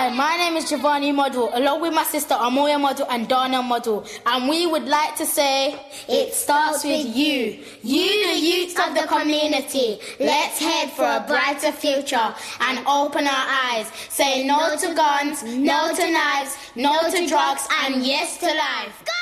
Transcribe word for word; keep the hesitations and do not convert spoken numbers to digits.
Hi, my name is Giovanni Model, along with my sister Amoya Model and Dana Model, and we would like to say, it starts with you, you the youth of the community. Let's head for a brighter future and open our eyes. Say no to guns, no to knives, no to drugs, and yes to life.